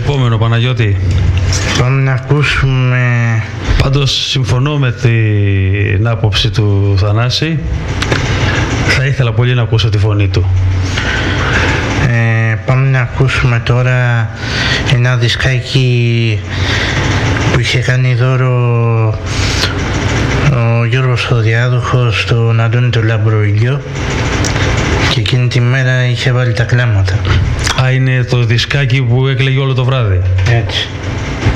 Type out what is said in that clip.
επόμενο, Παναγιώτη? Πάμε να ακούσουμε... Πάντως συμφωνώ με την άποψη του Θανάση. Θα ήθελα πολύ να ακούσω τη φωνή του. Πάμε να ακούσουμε τώρα ένα δισκάκι που είχε κάνει δώρο ο Γιώργος ο Διάδοχος στον Αντώνη τον Λαμπροήλιο και εκείνη τη μέρα είχε βάλει τα κλάματα. Είναι το δισκάκι που έκλαιγε όλο το βράδυ. Έτσι.